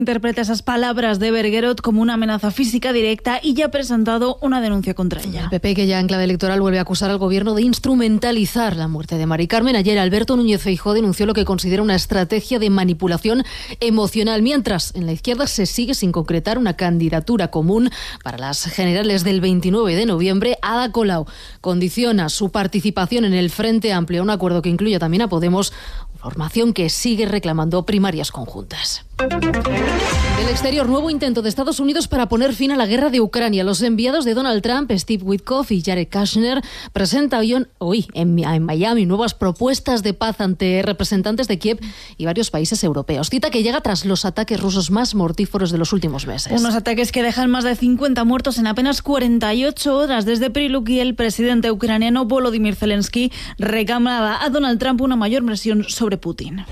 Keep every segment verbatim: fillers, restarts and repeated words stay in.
Interpreta esas palabras de Bergerot como una amenaza física directa y ya ha presentado una denuncia contra ella. El P P, que ya en clave electoral vuelve a acusar al gobierno de instrumentalizar la muerte de Mari Carmen. Ayer Alberto Núñez Feijóo denunció lo que considera una estrategia de manipulación emocional, mientras en la izquierda se sigue sin concretar una candidatura común para las generales del veintinueve de noviembre. Ada Colau condiciona su participación en el Frente Amplio, un acuerdo que incluye también a Podemos, formación que sigue reclamando primarias conjuntas. Del exterior, nuevo intento de Estados Unidos para poner fin a la guerra de Ucrania. Los enviados de Donald Trump, Steve Witkoff y Jared Kushner, presentan hoy en, en Miami nuevas propuestas de paz ante representantes de Kiev y varios países europeos. Cita que llega tras los ataques rusos más mortíferos de los últimos meses. Unos ataques que dejan más de cincuenta muertos en apenas cuarenta y ocho horas. Desde Priluk, el presidente ucraniano Volodymyr Zelensky reclamaba a Donald Trump una mayor presión sobre Putin.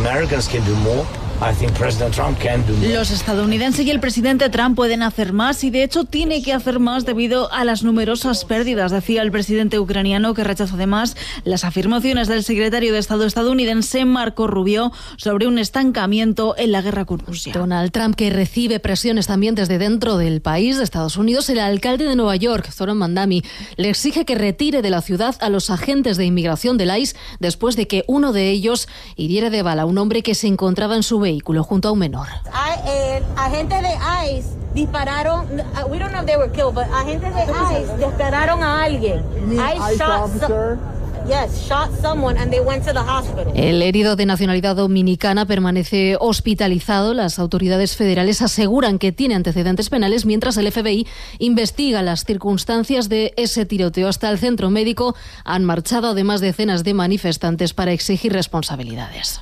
Los estadounidenses y el presidente Trump pueden hacer más y de hecho tiene que hacer más debido a las numerosas pérdidas, decía el presidente ucraniano, que rechaza además las afirmaciones del secretario de Estado estadounidense Marco Rubio sobre un estancamiento en la guerra con Rusia. Donald Trump, que recibe presiones también desde dentro del país, de Estados Unidos. El alcalde de Nueva York, Zoran Mandami, le exige que retire de la ciudad a los agentes de inmigración del I C E después de que uno de ellos hiriera de bala a un hombre que se encontraba en su vehículo junto a un menor. Eh, agentes de I C E dispararon, we don't know if they were killed, but agentes de I C E dispararon a alguien. I shot some, yes, shot someone and they went to the hospital. El herido, de nacionalidad dominicana, permanece hospitalizado. Las autoridades federales aseguran que tiene antecedentes penales, mientras el F B I investiga las circunstancias de ese tiroteo. Hasta el centro médico han marchado además decenas de manifestantes para exigir responsabilidades.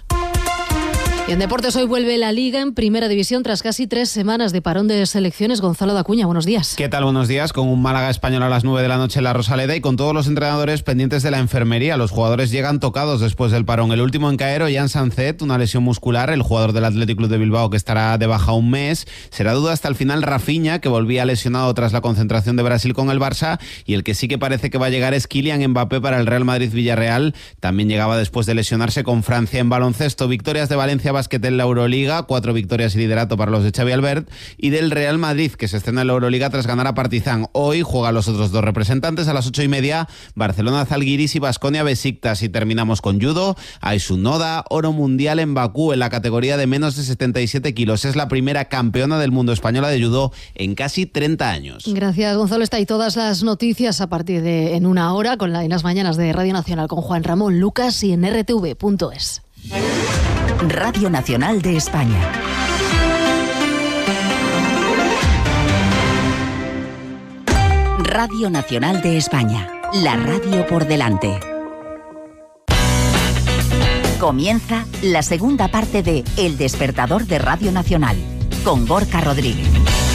Y en deportes, hoy vuelve la Liga en Primera División tras casi tres semanas de parón de selecciones. Gonzalo Dacuña, buenos días. ¿Qué tal? Buenos días. Con un Málaga Español a las nueve de la noche en la Rosaleda y con todos los entrenadores pendientes de la enfermería. Los jugadores llegan tocados después del parón. El último en caer, Ollán Sancet, una lesión muscular. El jugador del Athletic Club de Bilbao, que estará de baja un mes. Será duda hasta el final Rafinha, que volvía lesionado tras la concentración de Brasil con el Barça. Y el que sí que parece que va a llegar es Kylian Mbappé para el Real Madrid-Villarreal. También llegaba después de lesionarse con Francia. En baloncesto, victorias de Valencia Basket en la Euroliga, cuatro victorias y liderato para los de Xavi Albert, y del Real Madrid, que se estrena en la Euroliga tras ganar a Partizan. Hoy juegan los otros dos representantes a las ocho y media, Barcelona Zalgiris y Baskonia Besiktas. Y terminamos con judo. Aysun Noda, oro mundial en Bakú en la categoría de menos de setenta y siete kilos. Es la primera campeona del mundo española de judo en casi treinta años. Gracias, Gonzalo. Está ahí todas las noticias a partir de en una hora con la, en las mañanas de Radio Nacional con Juan Ramón Lucas y en R T V punto es. Radio Nacional de España. Radio Nacional de España. La radio por delante. Comienza la segunda parte de El Despertador de Radio Nacional con Gorka Rodríguez.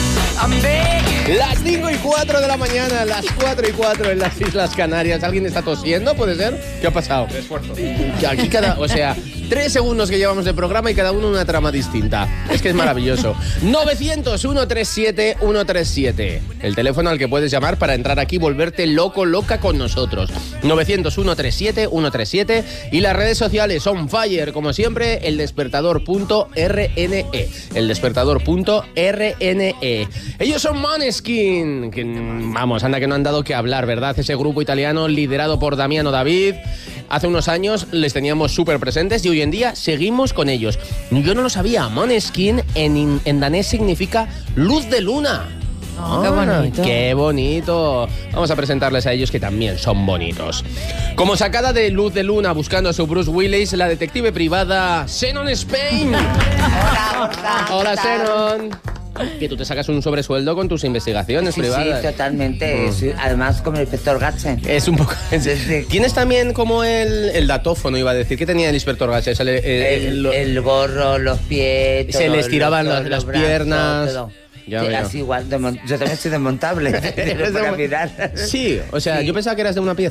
Las cinco y cuatro de la mañana, las cuatro y cuatro en las Islas Canarias. ¿Alguien está tosiendo? ¿Puede ser? ¿Qué ha pasado? Esfuerzo. Aquí cada, o sea, tres segundos que llevamos de programa y cada uno una trama distinta. Es que es maravilloso. novecientos, ciento treinta y siete, ciento treinta y siete. El teléfono al que puedes llamar para entrar aquí y volverte loco, loca con nosotros. novecientos, ciento treinta y siete, ciento treinta y siete. Y las redes sociales on fire, como siempre, eldespertador punto r n e. eldespertador punto r n e. Ellos son Måneskin, que vamos, anda que no han dado que hablar, ¿verdad? Ese grupo italiano liderado por Damiano David. Hace unos años les teníamos súper presentes y hoy en día seguimos con ellos. Yo no lo sabía, Måneskin en, en danés significa luz de luna. Oh, qué bonito. ¡Qué bonito! Vamos a presentarles a ellos, que también son bonitos. Como sacada de Luz de Luna buscando a su Bruce Willis, la detective privada Xenon Spain. Hola, hola. Hola, Xenon. Que tú te sacas un sobresueldo con tus investigaciones sí, privadas. Sí, totalmente. Mm. Sí, además, como el inspector Gadget. Es un poco... Sí, sí. Tienes también como el, el datófono, iba a decir. ¿Qué tenía el inspector Gadget? El, el, el, el, el gorro, los pies... Se le estiraban los, las, los las brazos, piernas... Todo. Ya sí, veo. así igual, yo también soy desmontable. Sí, o sea, sí. Yo pensaba que eras de una pieza.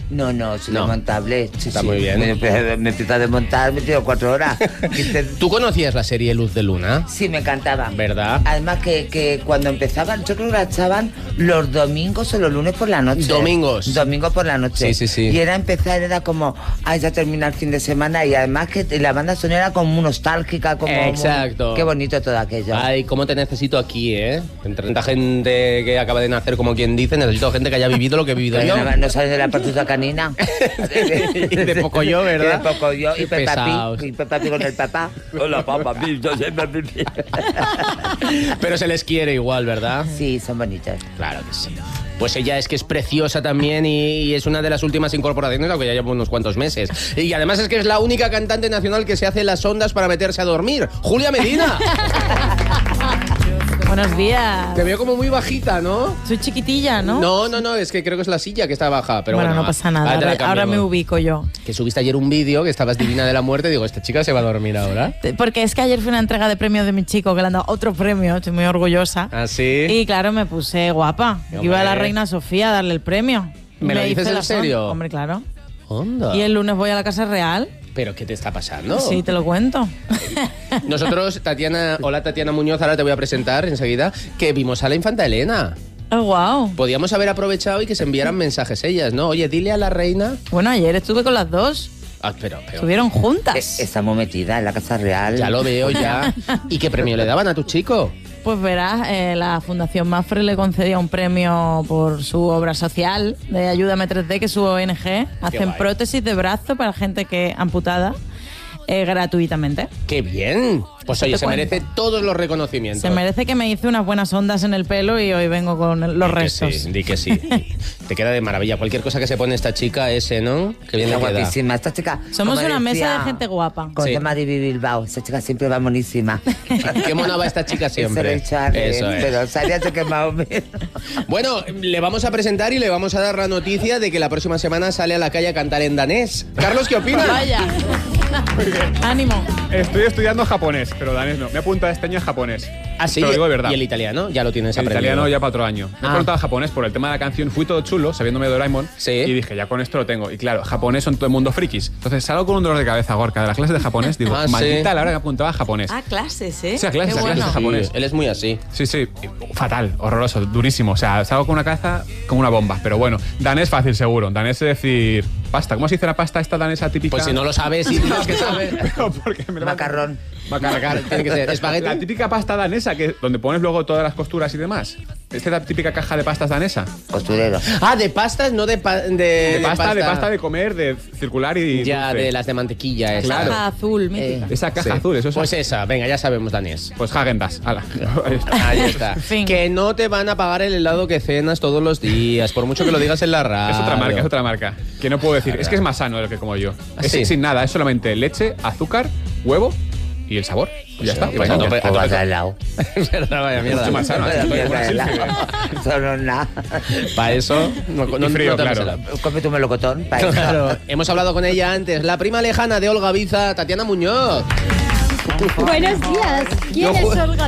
No, no, soy No. desmontable. Sí, Está sí. muy bien. Me, me, me empiezo a desmontar, me tiro cuatro horas. ¿Tú conocías la serie Luz de Luna? Sí, me encantaba. ¿Verdad? Además que, que cuando empezaban, yo creo que la echaban los domingos o los lunes por la noche. Domingos. Domingos por la noche. Sí, sí, sí. Y era empezar, era como, ay, ya termina el fin de semana. Y además que la banda sonora era como muy nostálgica, como... Exacto. Muy, qué bonito todo aquello. Ay, cómo te necesito aquí, ¿eh? Entre tanta gente que acaba de nacer, como quien dice, necesito gente que haya vivido lo que he vivido yo. No, no sales de la partida canina. Y de poco yo, ¿verdad? Y de poco yo. Qué Y Peppa pesados. Pig. Y Peppa Pig con el papá. Hola, papá, yo siempre... Pero se les quiere igual, ¿verdad? Sí, son bonitas. Claro que sí. Pues ella es que es preciosa también y, y es una de las últimas incorporaciones, aunque ya lleva unos cuantos meses. Y además es que es la única cantante nacional que se hace las ondas para meterse a dormir. ¡Julia Medina! Buenos días. Te veo como muy bajita, ¿no? Soy chiquitilla, ¿no? No, no, no, es que creo que es la silla que está baja. Pero bueno, bueno, no pasa nada. ahora te la Ahora, ahora me cambiamos. ubico yo. Que subiste ayer un vídeo que estabas divina de la muerte. Digo, esta chica se va a dormir ahora. Porque es que ayer fue una entrega de premios de mi chico que le han dado otro premio. Estoy muy orgullosa. ¿Ah, sí? Y claro, me puse guapa. Hombre. Iba a la reina Sofía a darle el premio. ¿Me lo hice dices en la son- serio? Hombre, claro. Onda. Y el lunes voy a la Casa Real. ¿Pero qué te está pasando? Sí, te lo cuento. Nosotros, Tatiana, hola Tatiana Muñoz, ahora te voy a presentar enseguida, que vimos a la infanta Elena. Oh, wow. Podíamos haber aprovechado y que se enviaran mensajes ellas, ¿no? Oye, dile a la reina... Bueno, ayer estuve con las dos. Ah, pero, pero... Estuvieron Eh, juntas. Estamos metidas en la Casa Real. Ya lo veo, ya. ¿Y qué premio le daban a tu chico? Pues verás, eh, la Fundación Mafre le concedía un premio por su obra social de Ayúdame tres D, que es su O N G. Hacen guay. prótesis de brazo para gente que amputada eh, gratuitamente. ¡Qué bien! Pues oye, te se cuento. merece todos los reconocimientos. Se merece que me hice unas buenas ondas en el pelo y hoy vengo con el- los Di que restos. sí, di que sí. Te queda de maravilla. Cualquier cosa que se pone esta chica, ese, ¿no? Que bien Está le queda. guapísima. Esta chica. Somos como una decía- mesa de gente guapa. Con Sí. tema de Bilbao. Esa chica siempre va monísima. Qué mona va esta chica siempre. Eso, Charlie, Eso es. Pero sabías que más o menos. Bueno, le vamos a presentar y le vamos a dar la noticia de que la próxima semana sale a la calle a cantar en danés. Carlos, ¿qué opinas? Vaya. Ánimo. Estoy estudiando japonés, pero danés no. Me he apuntado este año a japonés. Ah, sí. Te lo digo de verdad. ¿Y el italiano? Ya lo tienes El aprendido. italiano ya para otro año. Me he Ah. apuntado a japonés por el tema de la canción. Fui todo chulo, sabiéndome de Doraemon. Sí. Y dije, ya con esto lo tengo. Y claro, japonés son todo el mundo frikis. Entonces salgo con un dolor de cabeza, Gorka, de las clases de japonés. Digo, Ah, sí. maldita la hora que apuntaba a japonés. Ah, clases, ¿eh? Sí, a clases, Qué a clases bueno. de japonés. Sí, él es muy así. Sí, sí, fatal, horroroso, durísimo. O sea, salgo con una cabeza como una bomba. Pero bueno, danés fácil seguro. Danés es decir, pasta. ¿Cómo se dice la pasta esta danesa típica? Pues si no lo sabes, si tienes que saber. Pero porque me lo Macarrón. Macarrón, tiene que ser espagueti. La típica pasta danesa, que donde pones luego todas las costuras y demás. Esta es la típica caja de pastas danesa. Costurero. Ah, de pastas, no de, pa- de, De pasta, de pasta de comer, de circular y Ya, dulce. de las de mantequilla. esa. Claro. Caja azul, mítica. Esa caja Sí. azul, eso es. Pues esa, venga, ya sabemos danés. Pues Häagen-Dazs. Ala. Ahí está. Fin. Que no te van a pagar el helado que cenas todos los días, por mucho que lo digas en la radio. Es otra marca, es otra marca. Que no puedo decir. Es que es más sano de lo que como yo. ¿Ah, Es sí? sin nada, es solamente leche, azúcar, huevo y el sabor. Y ya está. Y pues vainilla. a tope, a O tope. vas al lado. Es verdad, vaya mierda. Mucho más sano. Estoy con Al lado. Silvia. Solo nada. Para eso, no, no, Y frío, no te hagas claro. helado. Come tu melocotón. pa' eso. Claro, hemos hablado con ella antes, la prima lejana de Olga Biza, Tatiana Muñoz. Buenos días. ¿Quién Yo es ju- Olga?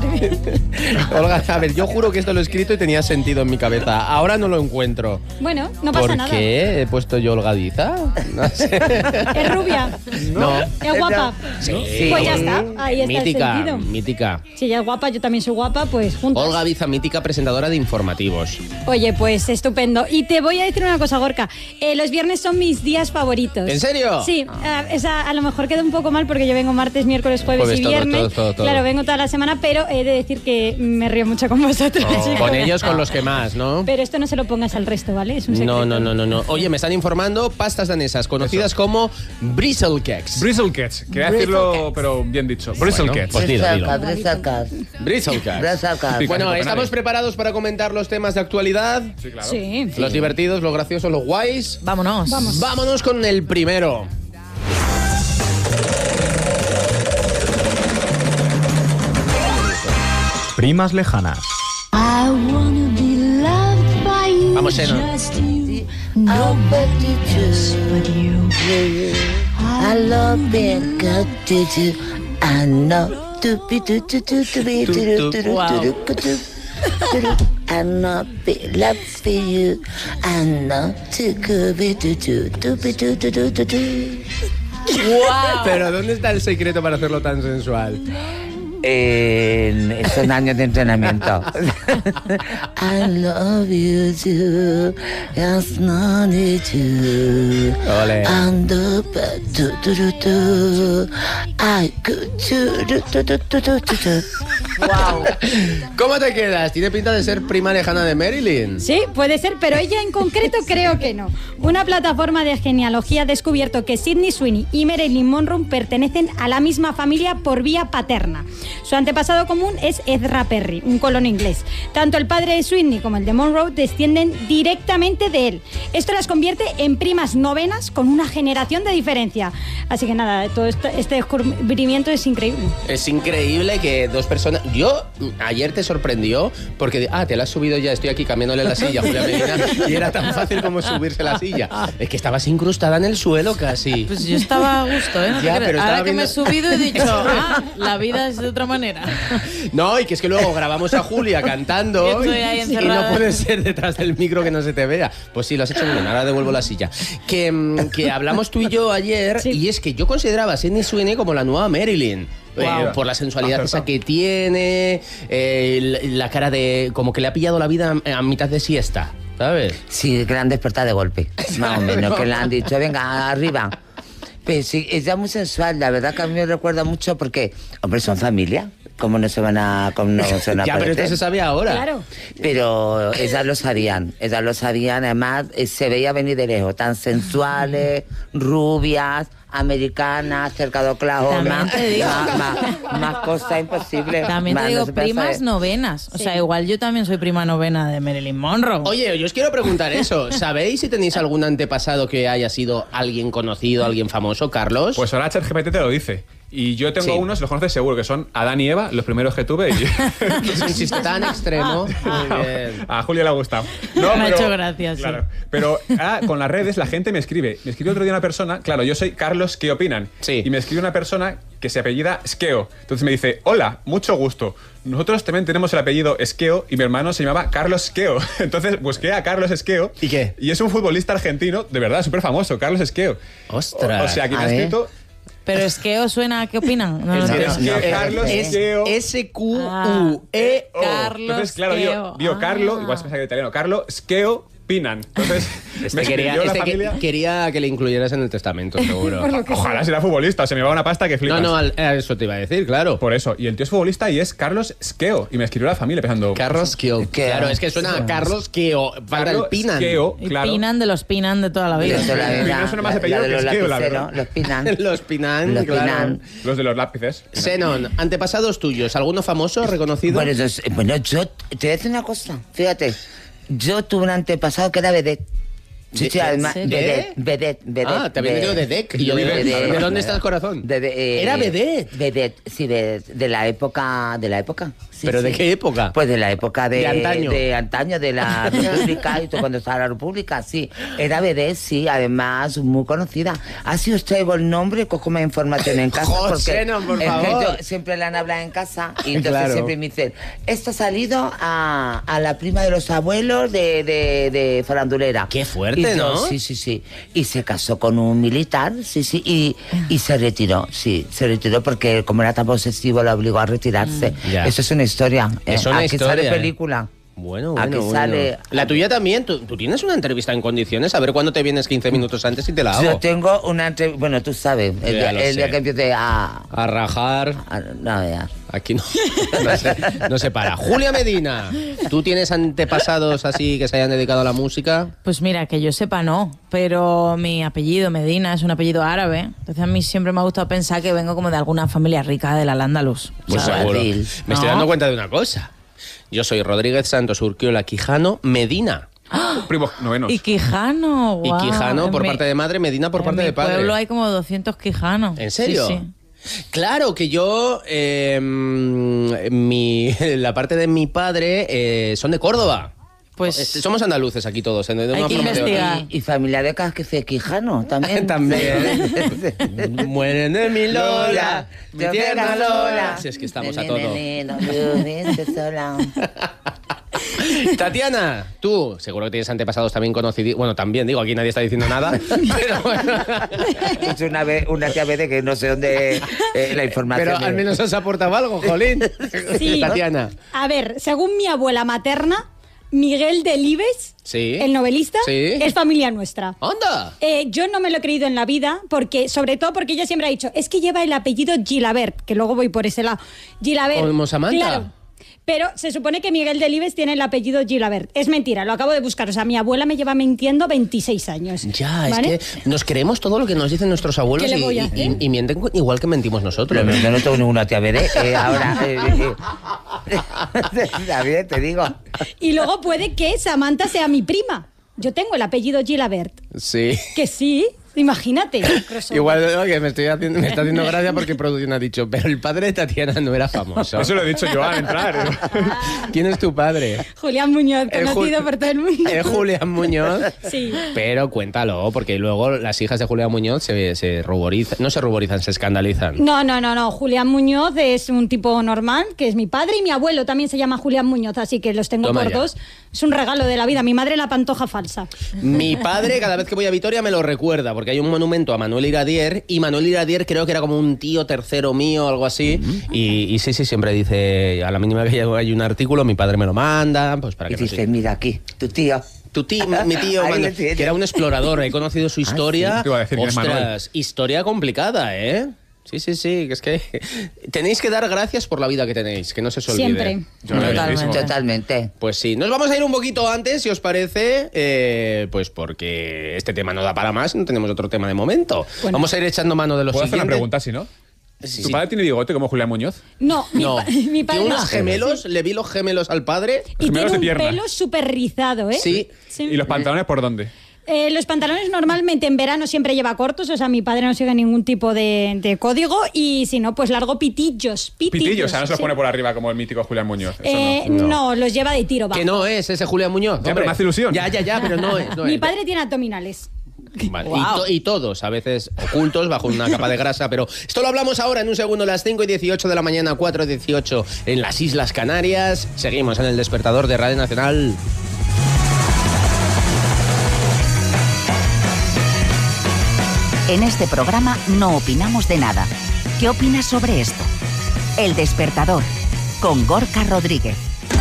Olga, a ver, yo juro que esto lo he escrito y tenía sentido en mi cabeza. Ahora no lo encuentro. Bueno, no pasa ¿Por nada. qué he puesto yo Olga Biza? No sé. Es rubia. No. Es guapa. Sí. Pues ya está. Ahí está mítica, el sentido. mítica. Si ella es guapa, yo también soy guapa, pues juntos. Olga Biza, mítica presentadora de informativos. Oye, pues estupendo. Y te voy a decir una cosa, Gorka. Eh, los viernes son mis días favoritos. ¿En serio? Sí. A, esa, a lo mejor queda un poco mal porque yo vengo martes, miércoles, jueves, Jueves, y todo, viernes. todo, todo, todo. Claro, vengo toda la semana, pero he de decir que me río mucho con vosotros. chicos. Con ellos, con los que más, ¿no? Pero esto no se lo pongas al resto, ¿vale? Es un secreto. No, no, no, no, no. Oye, me están informando pastas danesas, conocidas como Bristlecakes. Bristlecakes. Quería decirlo, pero bien dicho. Bristlecakes. pues dilo, dilo. Brisacas, Bristlecakes. brisacas. Sí. Bueno, Copenhague. ¿estamos preparados para comentar los temas de actualidad? Sí, claro. Sí. Los divertidos, los graciosos, los guays. Vámonos. Vamos. Vámonos con el primero. Primas lejanas. Vamos, Seno. I love being good to you. I know. Tu, pi, tu, tu, tu, tu, pi, tu, tu, tu, tu, tu, tu, tu. I'm not big love for you. I'm not too good to do, do, do, do, do, do, do. Wow. Pero ¿dónde está el secreto para hacerlo tan sensual? En estos años de entrenamiento. I love you too, it's not you. Ole. And the do do do do. I could do do do do do do do. Wow. ¿Cómo te quedas? Tiene pinta de ser prima lejana de Marilyn. Sí, puede ser, pero ella en concreto creo que no. Una plataforma de genealogía ha descubierto que Sydney Sweeney y Marilyn Monroe pertenecen a la misma familia por vía paterna. Su antepasado común es Ezra Perry, un colono inglés. Tanto el padre de Sweeney como el de Monroe descienden directamente de él. Esto las convierte en primas novenas con una generación de diferencia. Así que nada, todo esto, este descubrimiento es increíble. Es increíble que dos personas... Yo, ayer te sorprendió porque... Ah, te la has subido ya, estoy aquí cambiándole la silla, Julia Medina, y era tan fácil como subirse la silla. Es que estabas incrustada en el suelo casi. Pues yo estaba a gusto, ¿eh? No Ya, pero Ahora estaba que viendo... me he subido he dicho, ah, la vida es de otra manera. No, y que es que luego grabamos a Julia cantando Estoy ahí y, y encerrada. no puede ser detrás del micro que no se te vea. Pues sí, lo has hecho muy bien, ahora devuelvo la silla. Que, mm, que hablamos tú y yo ayer, sí. Y es que yo consideraba a Sydney Sweeney como la nueva Marilyn. Wow. Eh, por la sensualidad esa que tiene, eh, la, la cara de... como que le ha pillado la vida a, a mitad de siesta, ¿sabes? Sí, que la han despertado de golpe, más o menos, que le han dicho, venga, arriba. Pero sí, ella es muy sensual, la verdad que a mí me recuerda mucho porque, hombre, son familia. ¿Cómo no se van a, cómo no se van a Ya, pero esto se sabe ahora. Claro. Pero ellas lo sabían, ellas lo sabían, además se veía venir de lejos, tan sensuales, rubias, americanas, cerca de Oklahoma. Más, más, más cosas imposibles. También más, te digo, no se primas hacer. novenas. O Sí. sea, igual yo también soy prima novena de Marilyn Monroe. Oye, yo os quiero preguntar eso. ¿Sabéis si tenéis algún antepasado que haya sido alguien conocido, alguien famoso, Carlos? Pues ahora ChatGPT te lo dice. Y yo tengo Sí. unos, los conoces seguro, que son Adán y Eva, los primeros que tuve. Y... Es un chiste tan extremo. Muy bien. A Julia le ha gustado. No, Me ha pero- hecho gracia, sí. Claro. Pero ah, con las redes la gente me escribe. Me escribe otro día una persona, claro, yo soy Carlos, ¿qué opinan? Sí. Y me escribe una persona que se apellida Skeo. Entonces me dice, hola, mucho gusto. Nosotros también tenemos el apellido Skeo y mi hermano se llamaba Carlos Skeo. Entonces busqué a Carlos Skeo. ¿Y qué? Y es un futbolista argentino, de verdad, súper famoso, Carlos Skeo. Ostras. O, o sea, que me A ha ver. escrito... Pero es que os suena, ¿qué opinan? No, Es no, que- no. es que no, Carlos es Skeo... S Q U E O. Carlos Entonces, claro, Skeo. dio, dio Ah. Carlo, igual se pensaba que era italiano, Carlo Skeo Pinan. Entonces, Este me quería, escribió la este que- familia. quería que le incluyeras en el testamento, seguro. Ojalá sea futbolista, se me va una pasta que flipas. No, no, al- a eso te iba a decir, claro. Por eso. Y el tío es futbolista y es Carlos Skeo. Y me escribió la familia pensando... Carlos Keo. ¿Qué? Claro, es que suena a Carlos Keo. Falta el Carlos Pinan. Skeo, Y claro. Pinan de los Pinan de toda la vida. Eso, la Sí, verdad, no suena más la- apellido la de que los Skeo, la lapiceros, verdad. los Pinan. Los Pinan, Los claro. Pinan. Los de los lápices. Xenon, antepasados tuyos, ¿alguno famoso, reconocido? Bueno, yo, bueno, yo te voy a decir una cosa, fíjate, yo tuve un antepasado que era vedette. Sí, ¿De- sí, además, de- vedette, vedette, vedette. Ah, te había entendido de Deck. Y yo de, Vedette. ¿de dónde está el corazón? De- de- eh, Era vedette. Vedette, sí, de, de la época, de la época. Sí, ¿Pero sí. de qué época? Pues de la época de, De antaño. de antaño, de la República, y tú cuando estaba la República, sí. Era vedette, sí, además muy conocida. Así os traigo el nombre, cojo más información en casa. José, porque no, por es que favor. yo siempre la han hablado en casa y entonces Claro. siempre me dicen, esto ha salido a, a la prima de los abuelos de, de, de farandulera. Qué fuerte, Y yo, ¿no? Sí, sí, sí. Y se casó con un militar, sí, sí, y, y se retiró, sí, se retiró porque como era tan posesivo la obligó a retirarse. Ya. Eso es una historia. Es eh, una aquí historia, sale eh. película. Bueno, ¿A bueno, que bueno. sale? La tuya también. ¿Tú, tú tienes una entrevista en condiciones. A ver cuándo te vienes quince minutos antes y te la hago. Yo tengo una entrevista, bueno, tú sabes, el, Ya día- lo el día sé. que empiece a... A rajar. a- no, ya. Aquí no. No se, no se para. Julia Medina, ¿tú tienes antepasados así que se hayan dedicado a la música? Pues mira, que yo sepa no, pero mi apellido, Medina, es un apellido árabe. Entonces a mí siempre me ha gustado pensar que vengo como de alguna familia rica del Al-Ándalus. Pues Guau, seguro. Adil. Me estoy No. dando cuenta de una cosa. Yo soy Rodríguez Santos Urquiola Quijano Medina. Primo noveno. Y Quijano, Y guau. Quijano En por mi- parte de madre, Medina por en parte mi de padre. pueblo hay como doscientos Quijanos. ¿En serio? Sí, sí. Claro que yo, eh, mi, la parte de mi padre eh, son de Córdoba. Pues Este, somos andaluces aquí todos. ¿eh? De Hay una que forma o de otra. investigar. Y, y familia de Casque Quijano también. También. Mueren de mi Lola, mi Yo tierna pega Lola. Si es que estamos a todo. Nene, nene, no vives sola. Tatiana, tú seguro que tienes antepasados también conocidos. Bueno, también digo, aquí nadie está diciendo nada. Pero bueno. Es una, vez, una tía de que no sé dónde eh, la información. Pero al menos os aportado algo, jolín. Sí. Tatiana. A ver, según mi abuela materna, Miguel Delibes, sí. el novelista, sí. es familia nuestra. ¡Anda! Eh, yo no me lo he creído en la vida, porque sobre todo porque ella siempre ha dicho, es que lleva el apellido Gilabert, que luego voy por ese lado. Gilabert. ¿Como Samantha? Claro. Pero se supone que Miguel Delibes tiene el apellido Gilabert. Es mentira, lo acabo de buscar. O sea, mi abuela me lleva mintiendo veintiséis años. Ya, ¿vale? es que nos creemos todo lo que nos dicen nuestros abuelos ¿Qué le voy y, a hacer? y, y mienten igual que mentimos nosotros. Pero yo no tengo ninguna tía Bede, eh, ahora... Eh, eh, David, te digo. Y luego puede que Samantha sea mi prima. Yo tengo el apellido Gilabert. Sí. Que sí, imagínate. Igual oye, me, estoy haciendo, me está haciendo gracia porque producción ha dicho, pero el padre de Tatiana no era famoso. Eso lo he dicho yo al entrar. ¿Quién es tu padre? Julián Muñoz, El conocido Ju- por todo el mundo. Es Julián Muñoz. Sí. Pero cuéntalo, porque luego las hijas de Julián Muñoz se, se ruborizan, no se ruborizan, se escandalizan. No, no, no, no. Julián Muñoz es un tipo normal, que es mi padre, y mi abuelo también se llama Julián Muñoz, así que los tengo Toma por ya. dos. Es un regalo de la vida. Mi madre la pantoja falsa. Mi padre, cada vez que voy a Vitoria, me lo recuerda, porque hay un monumento a Manuel Iradier, y Manuel Iradier creo que era como un tío tercero mío o algo así, y, y sí, sí, siempre dice, a la mínima que hay un artículo, mi padre me lo manda, pues para que Y no dice, siga. mira aquí, tu tío. Tu tío, mi tío, Ahí Manuel, lo tiene. que era un explorador, he conocido su historia. sí. Te iba a decir quién es Manuel. Ostras, historia complicada, ¿eh? Sí, sí, sí, que es que tenéis que dar gracias por la vida que tenéis, que no se os olvide. Siempre. Totalmente. Totalmente. Pues sí, nos vamos a ir un poquito antes, si os parece, eh, pues porque este tema no da para más, no tenemos otro tema de momento. Bueno. Vamos a ir echando mano de los ¿Puedo hacer una siguientes. pregunta, si no? Sí, ¿Tu sí. padre tiene bigote como Julián Muñoz? No, mi, No, pa- mi padre tiene no. unos gemelos, le vi los gemelos al padre. Y gemelos tiene de un pierna. pelo súper rizado, ¿eh? Sí. Sí. ¿Y los pantalones por dónde? Eh, los pantalones normalmente en verano siempre lleva cortos, o sea, mi padre no sigue ningún tipo de, de código, y si no, pues largo pitillos. Pitillos, Pitillos, o sea, no se los sí. pone por arriba como el mítico Julián Muñoz. Eso Eh, no. no. los lleva de tiro bajo. Que no es ese Julián Muñoz. pero hombre. me hace ilusión. Ya, ya, ya, pero no es. No Mi es. padre tiene abdominales. Vale, y, to- y todos, a veces ocultos bajo una capa de grasa, pero esto lo hablamos ahora en un segundo, las cinco y dieciocho de la mañana, cuatro y dieciocho en las Islas Canarias. Seguimos en el despertador de Radio Nacional. En este programa no opinamos de nada. ¿Qué opinas sobre esto? El Despertador, con Gorka Rodríguez.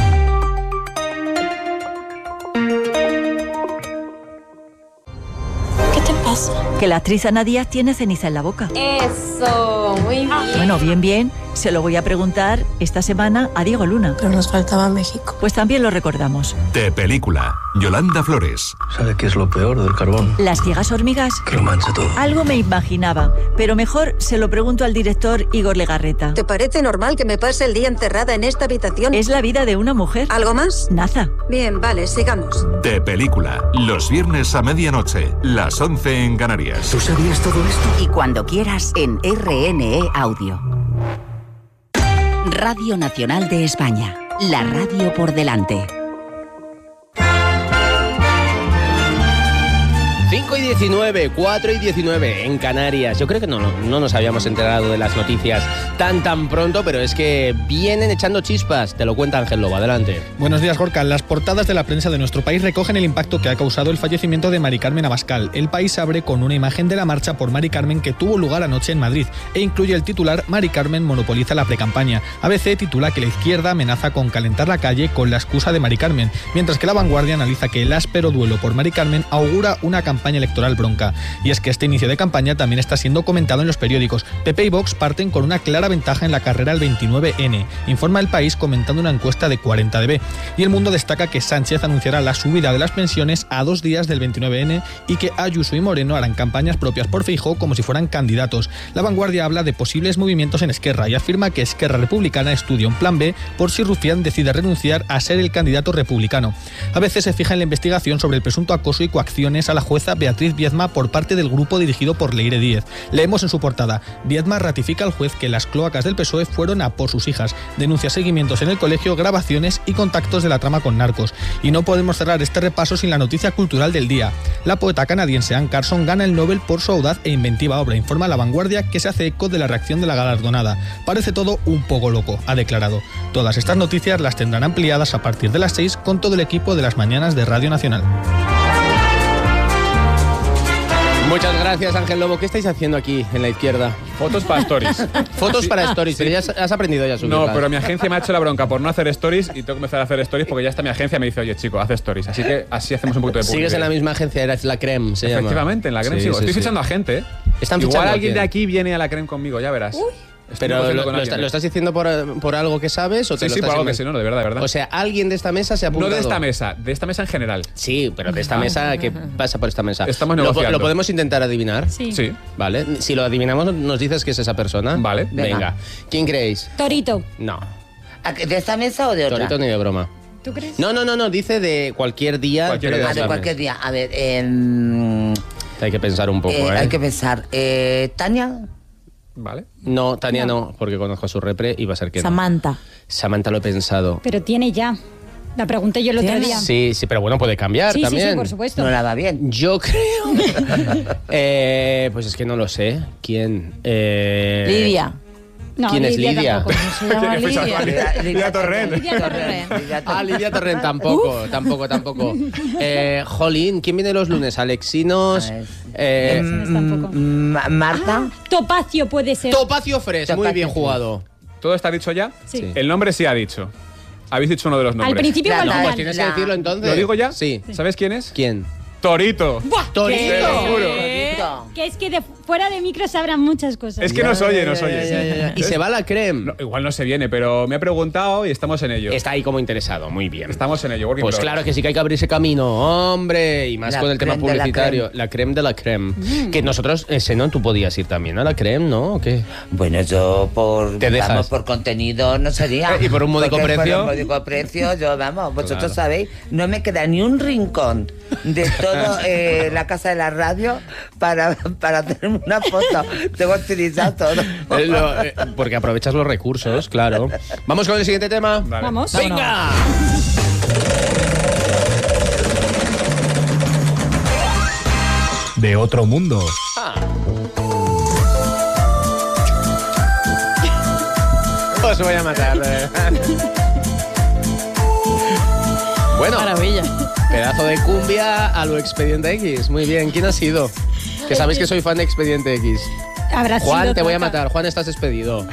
¿Qué te pasa? Que la actriz Ana Díaz tiene ceniza en la boca. Eso, muy bien. Bueno, bien, bien. Se lo voy a preguntar esta semana a Diego Luna. Pero nos faltaba México. Pues también lo recordamos. De película, Yolanda Flores. ¿Sabe qué es lo peor del carbón? Las ciegas hormigas. Que lo mancha todo. Algo me imaginaba, pero mejor se lo pregunto al director Igor Legarreta. ¿Te parece normal que me pase el día encerrada en esta habitación? Es la vida de una mujer. ¿Algo más? Nada. Bien, vale, sigamos. De película, los viernes a medianoche, las once en Canarias. ¿Tú sabías todo esto? Y cuando quieras en R N E Audio. Radio Nacional de España. La radio por delante. cinco y diecinueve, cuatro y diecinueve en Canarias. Yo creo que no, no, no nos habíamos enterado de las noticias tan tan pronto, pero es que vienen echando chispas. Te lo cuenta Ángel Lobo, adelante. Buenos días, Gorka. Las portadas de la prensa de nuestro país recogen el impacto que ha causado el fallecimiento de Mari Carmen Abascal. El país abre con una imagen de la marcha por Mari Carmen que tuvo lugar anoche en Madrid e incluye el titular Mari Carmen monopoliza la precampaña. A B C titula que la izquierda amenaza con calentar la calle con la excusa de Mari Carmen, mientras que La Vanguardia analiza que el áspero duelo por Mari Carmen augura una campaña electoral bronca. Y es que este inicio de campaña también está siendo comentado en los periódicos. P P y Vox parten con una clara ventaja en la carrera al veintinueve ene, informa El País comentando una encuesta de cuarenta de B. Y El Mundo destaca que Sánchez anunciará la subida de las pensiones a dos días del veintinueve ene y que Ayuso y Moreno harán campañas propias por Feijóo como si fueran candidatos. La Vanguardia habla de posibles movimientos en Esquerra y afirma que Esquerra Republicana estudia un plan B por si Rufián decide renunciar a ser el candidato republicano. A veces se fija en la investigación sobre el presunto acoso y coacciones a la jueza Beatriz actriz Viedma por parte del grupo dirigido por Leire Díez. Leemos en su portada: Viedma ratifica al juez que las cloacas del P S O E fueron a por sus hijas. Denuncia seguimientos en el colegio, grabaciones y contactos de la trama con narcos. Y no podemos cerrar este repaso sin la noticia cultural del día. La poeta canadiense Anne Carson gana el Nobel por su audaz e inventiva obra. Informa La Vanguardia, que se hace eco de la reacción de la galardonada. Parece todo un poco loco, ha declarado. Todas estas noticias las tendrán ampliadas a partir de las seis con todo el equipo de las mañanas de Radio Nacional. Muchas gracias, Ángel Lobo. ¿Qué estáis haciendo aquí en la izquierda? Fotos para stories. Fotos Sí. para stories, pero ya has, has aprendido ya a subirlas. No, pero mi agencia me ha hecho la bronca por no hacer stories y tengo que empezar a hacer stories porque ya está mi agencia me dice, oye, chico, haz stories. Así que así hacemos un poquito de publicidad. Sigues en la misma agencia, eres la Creme, se llama. Efectivamente, en la Creme Sí, sigo. sí, Estoy sí. fichando a gente, ¿eh? ¿Están Igual fichando a alguien quién? de aquí viene a la Creme conmigo, ya verás. Estoy Pero negociando lo, con lo alguien, está- ¿eh? ¿lo estás diciendo por, por algo que sabes o te Sí, lo sí, estás por algo que inventando? sí, no, de verdad, de verdad. O sea, alguien de esta mesa se ha No apuntado. de esta mesa, de esta mesa en general. Sí, pero de esta mesa, ¿qué pasa por esta mesa? Estamos ¿Lo, po- negociando. ¿Lo podemos intentar adivinar? Sí. Sí. Vale. Si lo adivinamos, nos dices que es esa persona. Vale. Venga. Venga. ¿Quién creéis? Torito. No. ¿A qué- ¿De esta mesa o de otra? Torito ni de broma. ¿Tú crees? No, no, no, no. Dice de cualquier día. Cualquier pero día. Ah, de esta cualquier mesa. día. A ver, em, Hay que pensar un poco, eh, ¿eh? hay que pensar. Eh, ¿Tania? Vale. No, Tania no. porque conozco a su repre y va a ser que no. Samantha. Samantha lo he pensado. Pero tiene ya. La pregunté yo el otro ¿Tiene? día. Sí, sí, pero bueno, puede cambiar sí, sí, también. sí, por supuesto. No la va bien. Yo creo. eh, pues es que no lo sé. ¿Quién? Eh, Lidia. No, ¿Quién es Lidia? tampoco. Se llama ¿Quién es Lidia. Lidia? Lidia Torrent. Lidia Torrent. Ah, Lidia Torrent tampoco, tampoco, tampoco. Eh, Jolín, ¿quién viene los lunes? Alexinos. A ver. Eh, Alexinos tampoco. Ma- Marta. Topacio puede ser. Topacio Fresh, muy Topacio bien Fresh. jugado. ¿Todo está dicho ya? Sí. El nombre sí ha dicho. Habéis dicho uno de los nombres. Al principio o La- al la- No, final. pues tienes La- que decirlo entonces. ¿Lo digo ya? Sí. ¿Sabes quién es? ¿Quién? Torito. Torito. Te lo juro. Que es que de fuera de micro sabrán muchas cosas. Es que nos oye, nos Ya, oye. ya, ya, ya. Y se va la creme. No, igual no se viene, pero me ha preguntado y estamos en ello. Está ahí como interesado, muy bien. Estamos en ello. working Pues progress. claro que sí que hay que abrirse camino, hombre, y más La con el tema creme de la publicitario. La creme de la creme. Que nosotros, ese no, tú podías ir también a la creme, ¿no? ¿O qué? Bueno, yo por, ¿Te dejas? vamos, por contenido no sería. Eh, ¿y por un módico Porque precio? Por un módico precio, yo, vamos, vosotros Claro. sabéis, no me queda ni un rincón de todo eh, la casa de la radio para, para hacerme una foto. Tengo que utilizar todo. Eh, lo- eh, porque aprovechas los recursos, claro. Vamos con el siguiente tema. Vale. Vamos. ¡Venga! De otro mundo. Os voy a matar. eh. Bueno, Maravilla. pedazo de cumbia a lo Expediente X. Muy bien, ¿quién ha sido? Que sabéis que soy fan de Expediente X. Habrá Juan, sido te voy a Zaca. matar. Juan, estás despedido.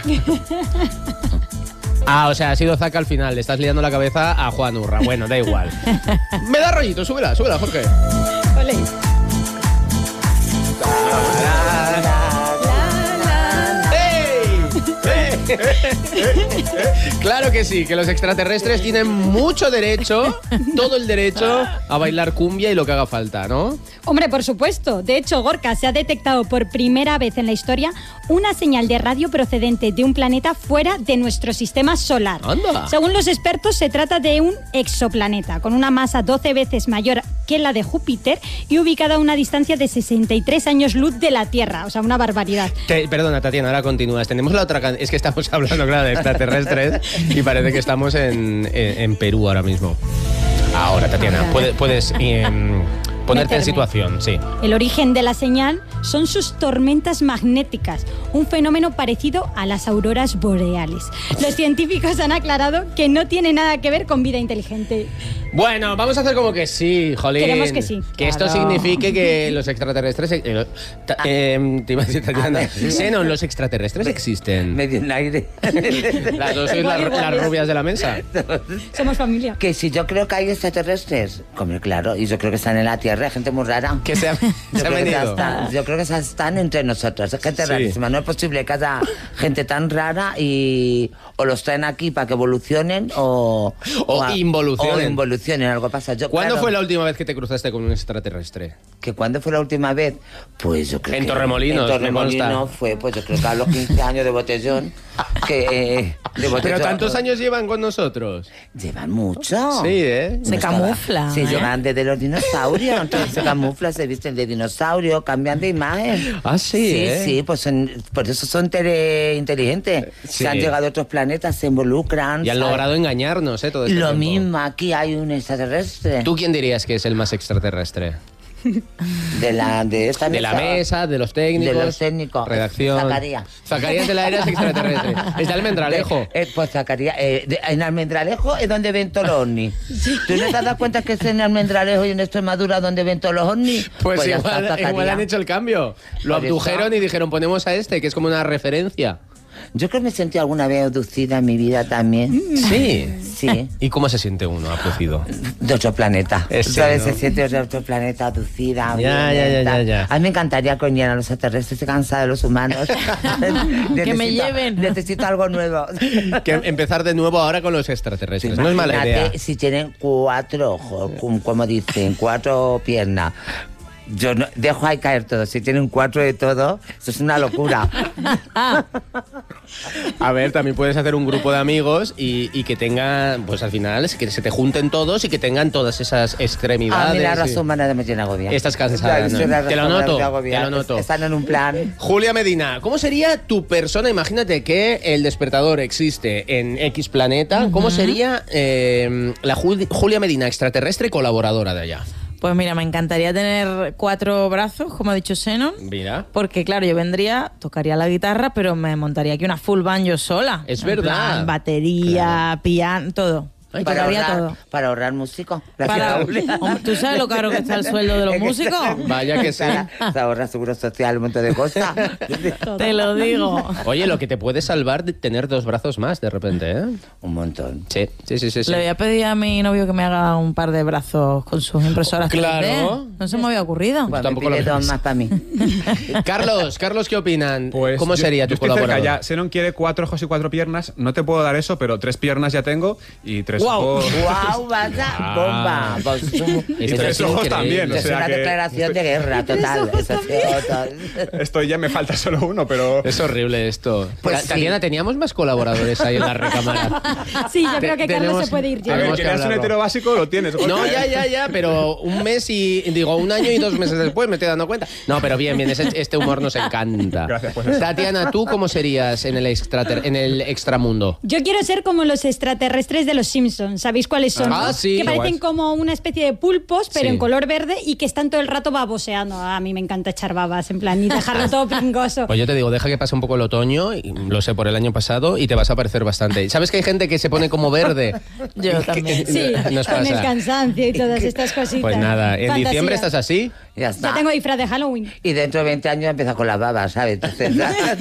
Ah, o sea, ha sido Zaca al final. Le estás liando la cabeza a Juan Urra. Bueno, da igual. Me da rollito, súbela, súbela, Jorge. Ole. Claro que sí, que los extraterrestres tienen mucho derecho, todo el derecho a bailar cumbia y lo que haga falta, ¿no? Hombre, por supuesto. De hecho, Gorka, se ha detectado por primera vez en la historia una señal de radio procedente de un planeta fuera de nuestro sistema solar. Anda. Según los expertos, se trata de un exoplaneta con una masa doce veces mayor que la de Júpiter y ubicada a una distancia de sesenta y tres años luz de la Tierra. O sea, una barbaridad. Te- perdona, Tatiana, ahora continúas. Tenemos la otra can- Es que estamos hablando, claro, de extraterrestres y parece que estamos en, en- en Perú ahora mismo. Ahora, Tatiana, puede- puedes em, ponerte en Meterme. situación, sí. El origen de la señal son sus tormentas magnéticas, un fenómeno parecido a las auroras boreales. Los científicos han aclarado que no tiene nada que ver con vida inteligente. Bueno, vamos a hacer como que sí, jolín. Queremos que sí. Que esto Claro. signifique que los extraterrestres... eh, eh, ta- em, te iba a decir, Tatiana. A ver. Xenon, ¿los extraterrestres existen? Me dio un aire. Las dos sois las, Igual, igual. las rubias de la mesa. Somos familia. Que si yo creo que hay extraterrestres, como claro, y yo creo que están en la Tierra, hay gente muy rara. Que se, ha- Yo se han creo, que venido. están, yo creo que esas están entre nosotros, es gente Sí. rarísima. No es posible que haya gente tan rara y o los traen aquí para que evolucionen o... O a- involucionen. o involucionen. evolucionen, algo pasa. Yo, ¿Cuándo claro, fue la última vez que te cruzaste con un extraterrestre? ¿Que cuándo fue la última vez? Pues yo creo En que... Torremolinos, En me consta. Torremolinos fue, pues yo creo que a los quince años de botellón. Que, eh, de botellón. Pero tantos años llevan con nosotros. Llevan mucho. Sí, ¿eh? Se camuflan. Se ¿eh? llevan desde los dinosaurios. Entonces se camuflan, se visten de dinosaurio, cambian de imagen. Ah, sí, Sí, ¿eh? sí, pues son, por eso son tele- inteligentes. Sí. Se han llegado a otros planetas, se involucran. Y han ¿sabes? logrado engañarnos, ¿eh? Todo este Lo tiempo. mismo, aquí hay un extraterrestre. ¿Tú quién dirías que es el más extraterrestre? De la de esta De la mesa, de los técnicos. De los técnicos. Redacción. Zacarías. Zacarías de la era es extraterrestre. Es de Almendralejo. De- eh, pues Zacarías, eh, de- en Almendralejo es donde ven todos los ovnis. ¿Tú no te has dado cuenta que es en Almendralejo y en Extremadura donde ven todos los ovnis? Pues, ya está igual, Zacarías. igual han hecho el cambio. Lo Por eso. abdujeron y dijeron, ponemos a este, que es como una referencia. Yo creo que me he sentido alguna vez abducida en mi vida también. Sí. Sí. ¿Y cómo se siente uno abducido? De otro planeta. Ese, ¿Sabes? ¿no? Se siente de otro planeta, abducida. Ya, violenta. ya, ya, ya, ya. A mí me encantaría coñar a los extraterrestres, estoy cansada de los humanos. Que me Necesito- lleven. Necesito algo nuevo. Que empezar de nuevo ahora con los extraterrestres. No es mala idea. Imagínate si tienen cuatro ojos, cum- como dicen, cuatro piernas. Yo no, dejo ahí caer todo. Si tienen cuatro de todo, eso es una locura. A ver, también puedes hacer un grupo de amigos y, y que tengan, pues al final, que se te junten todos y que tengan todas esas extremidades. A mí la y- raza humana me tiene agobiada. Estás cansada, Ya, ¿no? soy la Te lo raza humana noto, me agobia. te lo noto. Están en un plan. Julia Medina, ¿cómo sería tu persona? Imagínate que el despertador existe en X planeta. ¿Cómo sería eh, la Jul- Julia Medina, extraterrestre colaboradora de allá? Pues mira, me encantaría tener cuatro brazos, como ha dicho Xenon. Mira. Porque claro, yo vendría, tocaría la guitarra, pero me montaría aquí una full band yo sola. Es En verdad. plan, batería, piano, todo. Para Tocaría ahorrar, todo. para ahorrar músicos. Para- Hombre, ¿tú sabes lo caro que está el sueldo de los músicos? Vaya que sí. Se ahorra seguro social, un montón de cosas. Te lo digo. Oye, lo que te puede salvar de tener dos brazos más de repente, ¿eh? Un montón. Sí, sí, sí, sí. sí. Le voy a pedir a mi novio que me haga un par de brazos con sus impresoras. Claro. tres D. No se me había ocurrido. Bueno, tampoco me lo pide dos ves. más para mí. Carlos, Carlos, ¿qué opinan? Pues ¿Cómo yo- sería yo tu estoy cerca colaborador? ya. Xenon quiere cuatro ojos y cuatro piernas. No te puedo dar eso, pero tres piernas ya tengo y tres Guau. ojos. ¡Guau, vaya bomba! Pues, um, Y Esto tres es ojos increíble. también. O es sea una que declaración de guerra total. Eso sí, total. estoy ya me falta solo uno, pero Es horrible esto. Pues Ta- sí. Tatiana, teníamos más colaboradores ahí en la recámara. Sí, yo Te- creo que Carlos tenemos- se puede ir a ya. ver, Tenemos que que eras un hablarlo. hetero básico lo tienes. No, porque- ya, ya, ya, pero un mes y, digo, un año y dos meses después me estoy dando cuenta. No, pero bien, bien, ese- este humor nos encanta. Gracias, pues eso. Tatiana, ¿tú cómo serías en el, extrater en el extramundo? Yo quiero ser como los extraterrestres de los Simpsons. ¿Sabéis cuáles son? Ah, no? sí. Que Qué parecen guays. como una especie de pulpos, pero Sí. en color verde y que están todo el rato baboseando. A mí me encanta echar babas, en plan, y dejarlo todo pringoso. Pues yo te digo, deja que pase un poco el otoño, y lo sé por el año pasado, y te vas a parecer bastante. ¿Sabes que hay gente que se pone como verde? Yo también. Sí, Nos con el pasa. cansancio y todas estas cositas. Pues nada, en Fantasía. diciembre estás así. Ya está. Ya tengo disfraz de Halloween. Y dentro de veinte años empieza con la baba, ¿sabes? Entonces,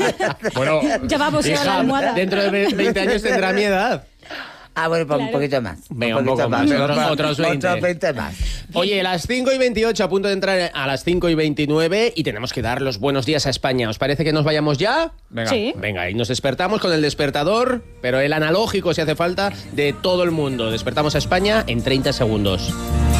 Bueno, Ya baboseo la Hija, almohada. dentro de ve- veinte años tendrá mi edad. ah, bueno, pues un Claro. poquito más. Venga, un poco más, pero otros- pa- otros veinte. Otros veinte más. Oye, las cinco y veintiocho, a punto de entrar a las cinco y veintinueve, y tenemos que dar los buenos días a España. ¿Os parece que nos vayamos ya? venga. Sí. Venga, y nos despertamos con el despertador, pero el analógico si hace falta, de todo el mundo. Despertamos a España en treinta segundos.